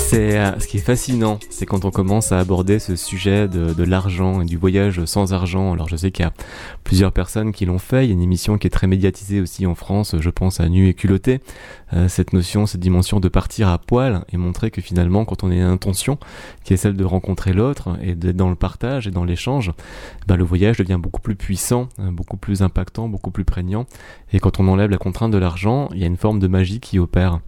Ce qui est fascinant, c'est quand on commence à aborder ce sujet de l'argent et du voyage sans argent. Alors je sais qu'il y a plusieurs personnes qui l'ont fait, il y a une émission qui est très médiatisée aussi en France, je pense à Nu et culotté, cette notion, cette dimension de partir à poil et montrer que finalement quand on a une intention qui est celle de rencontrer l'autre et d'être dans le partage et dans l'échange, le voyage devient beaucoup plus puissant, beaucoup plus impactant, beaucoup plus prégnant, et quand on enlève la contrainte de l'argent, il y a une forme de magie qui opère.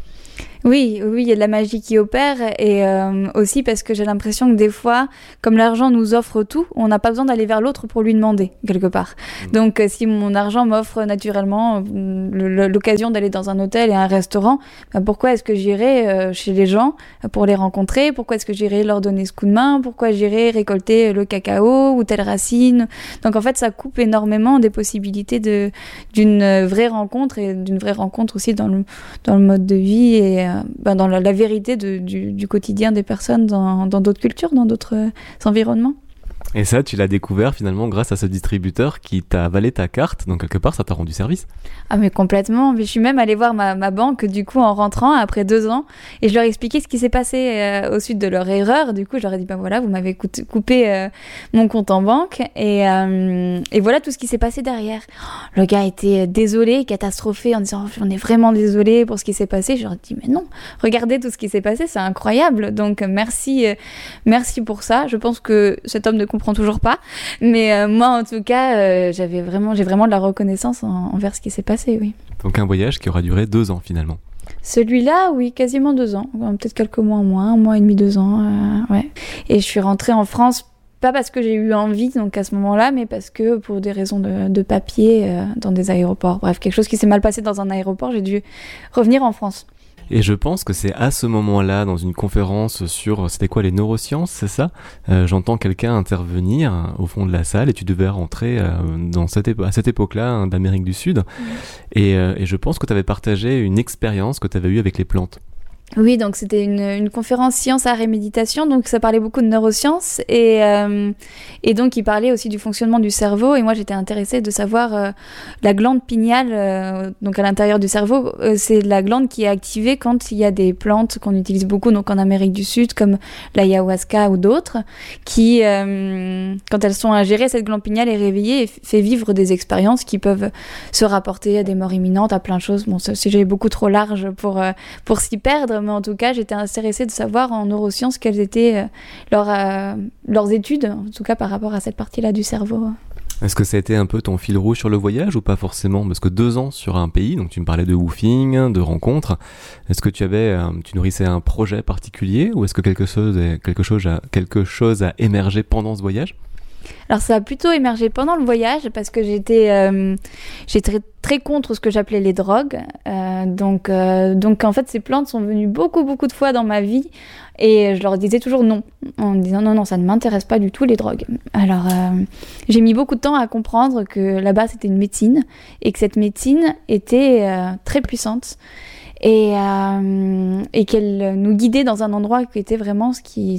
Oui, il y a de la magie qui opère et aussi parce que j'ai l'impression que des fois, comme l'argent nous offre tout, on n'a pas besoin d'aller vers l'autre pour lui demander, quelque part. Donc si mon argent m'offre naturellement l'occasion d'aller dans un hôtel et un restaurant, pourquoi est-ce que j'irai chez les gens pour les rencontrer? Pourquoi est-ce que j'irai leur donner ce coup de main? Pourquoi j'irai récolter le cacao ou telle racine? Donc en fait, ça coupe énormément des possibilités d'une vraie rencontre et d'une vraie rencontre aussi dans le mode de vie et dans la vérité du quotidien des personnes dans d'autres cultures, dans d'autres environnements. Et ça, tu l'as découvert finalement grâce à ce distributeur qui t'a avalé ta carte, donc quelque part ça t'a rendu service. Ah mais complètement, mais je suis même allée voir ma banque du coup en rentrant après 2 ans et je leur ai expliqué ce qui s'est passé au suite de leur erreur. Du coup je leur ai dit voilà, vous m'avez coupé mon compte en banque et voilà tout ce qui s'est passé derrière. Le gars était désolé, catastrophé en disant on est vraiment désolé pour ce qui s'est passé. Je leur ai dit mais non, regardez tout ce qui s'est passé, c'est incroyable, donc merci pour ça. Je pense que cet homme ne comprend toujours pas, mais moi en tout cas j'ai vraiment de la reconnaissance envers ce qui s'est passé, oui. Donc un voyage qui aura duré 2 ans finalement. Celui-là, oui, quasiment 2 ans, peut-être quelques mois en moins, 1 mois et demi, 2 ans, ouais. Et je suis rentrée en France pas parce que j'ai eu envie donc à ce moment-là, mais parce que pour des raisons de papier dans des aéroports. Bref, quelque chose qui s'est mal passé dans un aéroport, j'ai dû revenir en France. Et je pense que c'est à ce moment-là, dans une conférence sur, c'était quoi, les neurosciences, c'est ça ? J'entends quelqu'un intervenir au fond de la salle et tu devais rentrer à cette époque-là d'Amérique du Sud. Et je pense que tu avais partagé une expérience que tu avais eue avec les plantes. Oui, donc c'était une conférence sciences, art et méditation, donc ça parlait beaucoup de neurosciences et donc il parlait aussi du fonctionnement du cerveau et moi j'étais intéressée de savoir la glande pinéale, donc à l'intérieur du cerveau, c'est la glande qui est activée quand il y a des plantes qu'on utilise beaucoup donc en Amérique du Sud comme l'ayahuasca ou d'autres qui, quand elles sont ingérées, cette glande pinéale est réveillée et fait vivre des expériences qui peuvent se rapporter à des morts imminentes, à plein de choses. Bon, c'est j'ai beaucoup trop large pour s'y perdre, mais en tout cas, j'étais intéressée de savoir en neurosciences quelles étaient leurs études, en tout cas par rapport à cette partie-là du cerveau. Est-ce que ça a été un peu ton fil rouge sur le voyage ou pas forcément ? Parce que 2 ans sur un pays, donc tu me parlais de woofing, de rencontres, est-ce que tu nourrissais un projet particulier ou est-ce que quelque chose a émergé pendant ce voyage ? Alors ça a plutôt émergé pendant le voyage parce que j'étais très contre ce que j'appelais les drogues. Donc en fait ces plantes sont venues beaucoup de fois dans ma vie et je leur disais toujours non, en me disant non ça ne m'intéresse pas du tout les drogues. Alors j'ai mis beaucoup de temps à comprendre que là-bas c'était une médecine et que cette médecine était très puissante. Et qu'elle nous guidait dans un endroit qui était vraiment ce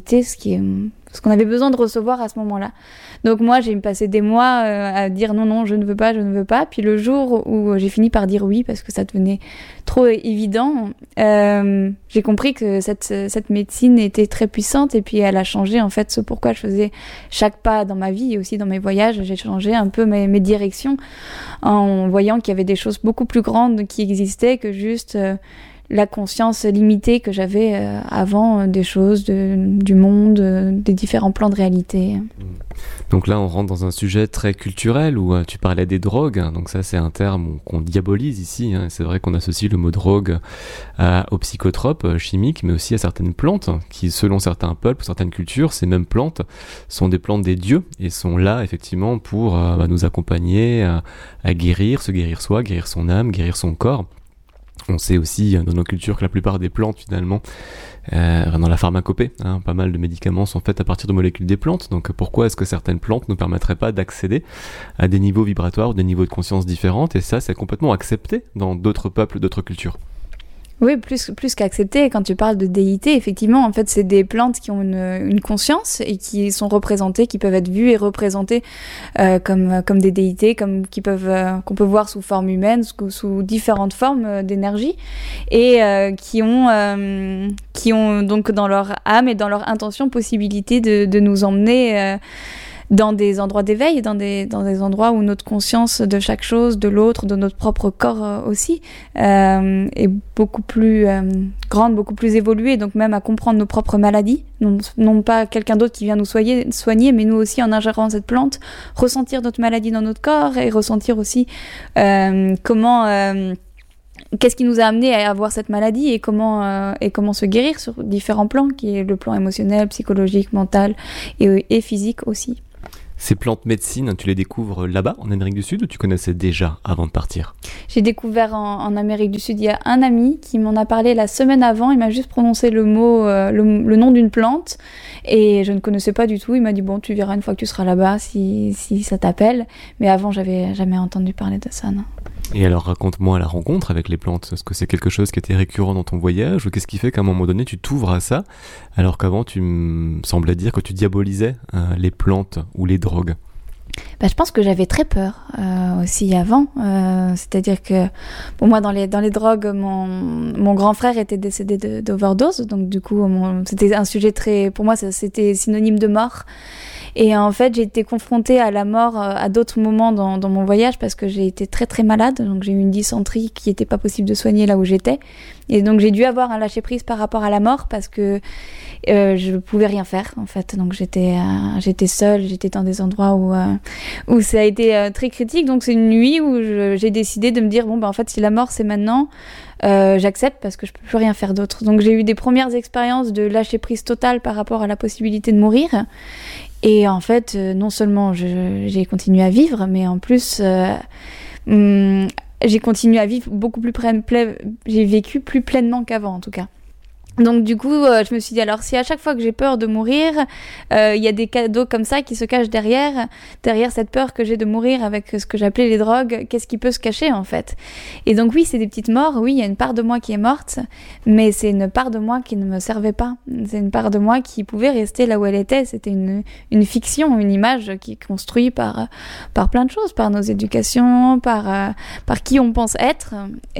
qu'on avait besoin de recevoir à ce moment-là. Donc moi, j'ai passé des mois à dire non, je ne veux pas. Puis le jour où j'ai fini par dire oui, parce que ça devenait trop évident, j'ai compris que cette médecine était très puissante et puis elle a changé en fait ce pourquoi je faisais chaque pas dans ma vie et aussi dans mes voyages. J'ai changé un peu mes directions en voyant qu'il y avait des choses beaucoup plus grandes qui existaient que juste la conscience limitée que j'avais avant des choses, du monde, des différents plans de réalité. Donc là, on rentre dans un sujet très culturel où tu parlais des drogues. Donc ça, c'est un terme qu'on diabolise ici. C'est vrai qu'on associe le mot drogue aux psychotropes chimiques, mais aussi à certaines plantes qui, selon certains peuples, certaines cultures, ces mêmes plantes sont des plantes des dieux et sont là, effectivement, pour nous accompagner à guérir, se guérir soi, guérir son âme, guérir son corps. On sait aussi dans nos cultures que la plupart des plantes finalement, dans la pharmacopée, pas mal de médicaments sont faits à partir de molécules des plantes. Donc pourquoi est-ce que certaines plantes ne permettraient pas d'accéder à des niveaux vibratoires ou des niveaux de conscience différentes ? Et ça, c'est complètement accepté dans d'autres peuples, d'autres cultures. Oui, plus qu'accepter. Quand tu parles de déité, effectivement, en fait, c'est des plantes qui ont une conscience et qui sont représentées, qui peuvent être vues et représentées comme des déités, qu'on peut voir sous forme humaine, sous différentes formes d'énergie, et qui ont donc dans leur âme et dans leur intention possibilité de nous emmener dans des endroits d'éveil, dans des endroits où notre conscience de chaque chose, de l'autre, de notre propre corps aussi, est beaucoup plus grande, beaucoup plus évoluée, donc même à comprendre nos propres maladies, non pas quelqu'un d'autre qui vient nous soigner, mais nous aussi en ingérant cette plante, ressentir notre maladie dans notre corps et ressentir aussi qu'est-ce qui nous a amené à avoir cette maladie et comment se guérir sur différents plans, qui est le plan émotionnel, psychologique, mental et physique aussi. Ces plantes médecines, tu les découvres là-bas, en Amérique du Sud, ou tu connaissais déjà avant de partir ? J'ai découvert en Amérique du Sud, il y a un ami qui m'en a parlé la semaine avant. Il m'a juste prononcé le nom d'une plante et je ne connaissais pas du tout. Il m'a dit bon, tu verras une fois que tu seras là-bas si ça t'appelle. Mais avant, j'avais jamais entendu parler de ça, non. Et alors raconte-moi la rencontre avec les plantes. Est-ce que c'est quelque chose qui était récurrent dans ton voyage, ou qu'est-ce qui fait qu'à un moment donné tu t'ouvres à ça alors qu'avant tu me semblais dire que tu diabolisais les plantes ou les drogues ? Je pense que j'avais très peur aussi avant. C'est-à-dire que pour moi, dans les drogues, mon grand frère était décédé d'overdose. Donc du coup, c'était un sujet pour moi, c'était synonyme de mort. Et en fait, j'ai été confrontée à la mort à d'autres moments dans mon voyage parce que j'ai été très très malade. Donc j'ai eu une dysenterie qui n'était pas possible de soigner là où j'étais. Et donc j'ai dû avoir un lâcher-prise par rapport à la mort parce que je ne pouvais rien faire en fait. Donc j'étais seule, j'étais dans des endroits où ça a été très critique. Donc c'est une nuit où j'ai décidé de me dire en fait si la mort c'est maintenant, j'accepte parce que je peux plus rien faire d'autre. Donc j'ai eu des premières expériences de lâcher-prise totale par rapport à la possibilité de mourir. Et en fait, non seulement j'ai continué à vivre, mais en plus, j'ai continué à vivre beaucoup plus j'ai vécu plus pleinement qu'avant, en tout cas. Donc du coup, je me suis dit, alors si à chaque fois que j'ai peur de mourir, il y a des cadeaux comme ça qui se cachent derrière cette peur que j'ai de mourir avec ce que j'appelais les drogues, qu'est-ce qui peut se cacher en fait ? Et donc oui, c'est des petites morts, oui, il y a une part de moi qui est morte, mais c'est une part de moi qui ne me servait pas. C'est une part de moi qui pouvait rester là où elle était. C'était une fiction, une image qui est construite par plein de choses, par nos éducations, par qui on pense être.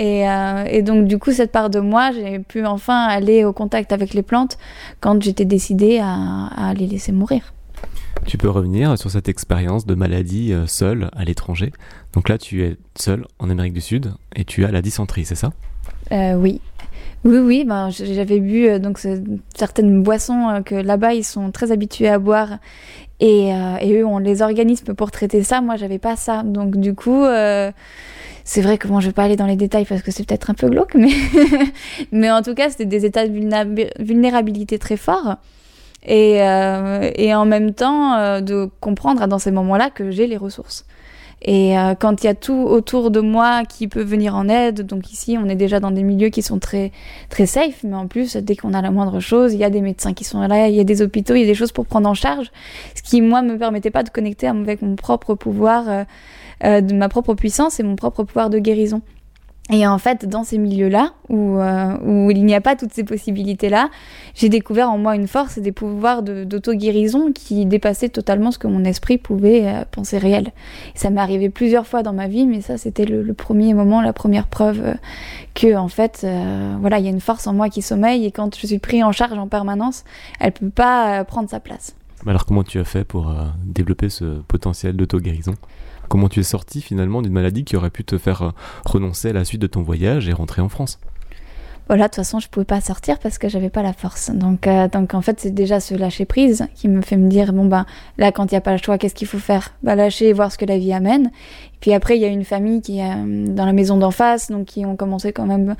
Et donc du coup, cette part de moi, j'ai pu enfin aller au contact avec les plantes quand j'étais décidée à les laisser mourir. Tu peux revenir sur cette expérience de maladie seule à l'étranger. Donc là, tu es seule en Amérique du Sud et tu as la dysenterie, c'est ça ? Oui. Oui, j'avais bu certaines boissons que là-bas, ils sont très habitués à boire. Et eux ont les organismes pour traiter ça. Moi, j'avais pas ça. Donc du coup... c'est vrai que je vais pas aller dans les détails parce que c'est peut-être un peu glauque, mais en tout cas, c'était des états de vulnérabilité très forts. Et en même temps, de comprendre dans ces moments-là que j'ai les ressources. Et quand il y a tout autour de moi qui peut venir en aide, donc ici, on est déjà dans des milieux qui sont très, très safe, mais en plus, dès qu'on a la moindre chose, il y a des médecins qui sont là, il y a des hôpitaux, il y a des choses pour prendre en charge, ce qui, moi, me permettait pas de connecter avec mon propre pouvoir, de ma propre puissance et mon propre pouvoir de guérison. Et en fait, dans ces milieux-là, où il n'y a pas toutes ces possibilités-là, j'ai découvert en moi une force et des pouvoirs d'auto-guérison qui dépassaient totalement ce que mon esprit pouvait penser réel. Et ça m'est arrivé plusieurs fois dans ma vie, mais ça, c'était le premier moment, la première preuve que, en fait, il y a une force en moi qui sommeille et quand je suis pris en charge en permanence, elle peut pas prendre sa place. Alors, comment tu as fait pour développer ce potentiel d'auto-guérison ? Comment tu es sorti finalement d'une maladie qui aurait pu te faire renoncer à la suite de ton voyage et rentrer en France ? Voilà, de toute façon, je pouvais pas sortir parce que j'avais pas la force. Donc en fait, c'est déjà ce lâcher prise qui me fait me dire là, quand il y a pas le choix, qu'est-ce qu'il faut faire ? Lâcher et voir ce que la vie amène. Et puis après, il y a une famille qui est dans la maison d'en face, donc qui ont commencé quand même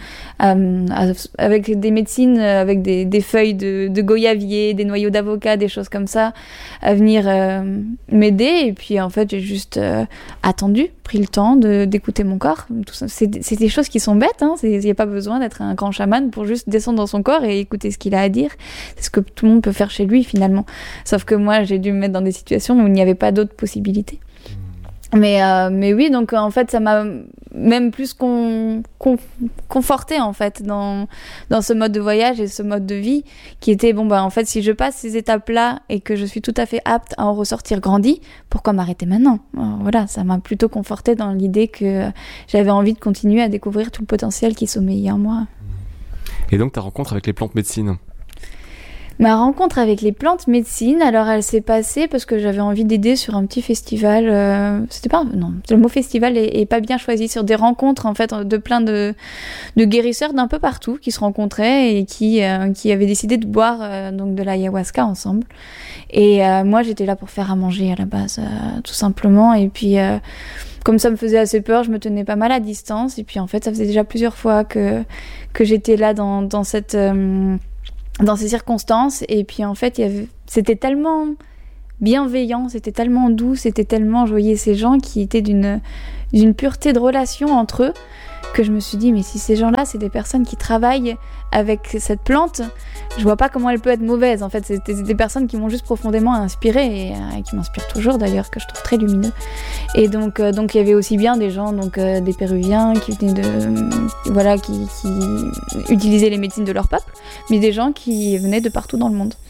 avec des médecines, avec des feuilles de goyavier, des noyaux d'avocat, des choses comme ça, à venir m'aider. Et puis en fait, j'ai juste attendu, pris le temps d'écouter mon corps. Tout ça, c'est des choses qui sont bêtes. Il n'y a pas besoin d'être un grand chaman pour juste descendre dans son corps et écouter ce qu'il a à dire. C'est ce que tout le monde peut faire chez lui finalement. Sauf que moi, j'ai dû me mettre dans des situations où il n'y avait pas d'autres possibilités. Mais oui, donc en fait, ça m'a même plus confortée en fait dans ce mode de voyage et ce mode de vie qui était bon en fait, si je passe ces étapes-là et que je suis tout à fait apte à en ressortir grandie, pourquoi m'arrêter maintenant? Voilà, ça m'a plutôt confortée dans l'idée que j'avais envie de continuer à découvrir tout le potentiel qui sommeillait en moi. Et donc ta rencontre avec les plantes médecines? Ma rencontre avec les plantes médecines, alors elle s'est passée parce que j'avais envie d'aider sur un petit festival. Non, le mot festival est pas bien choisi, sur des rencontres en fait de plein de guérisseurs d'un peu partout qui se rencontraient et qui avaient décidé de boire donc de l'ayahuasca ensemble. Et moi j'étais là pour faire à manger à la base, tout simplement. Et puis comme ça me faisait assez peur, je me tenais pas mal à distance. Et puis en fait ça faisait déjà plusieurs fois que j'étais là dans ces circonstances, et puis en fait c'était tellement bienveillant, c'était tellement doux, c'était tellement joyeux, ces gens qui étaient d'une pureté de relation entre eux, que je me suis dit, mais si ces gens-là, c'est des personnes qui travaillent avec cette plante, je vois pas comment elle peut être mauvaise. En fait, c'est des personnes qui m'ont juste profondément inspirée, et qui m'inspirent toujours d'ailleurs, que je trouve très lumineux. Et donc il y avait aussi bien des gens, des Péruviens qui venaient qui utilisaient les médecines de leur peuple, mais des gens qui venaient de partout dans le monde.